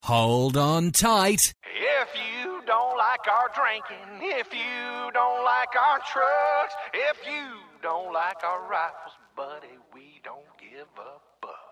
Hold on tight. If you don't like our drinking, if you don't like our trucks, if you don't like our rifles, buddy, we don't give a fuck.